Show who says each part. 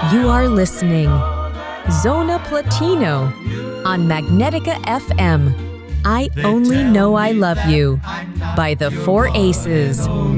Speaker 1: You are listening Zona Platino on Magnetica FM. I Only Know I Love You by the Four Aces.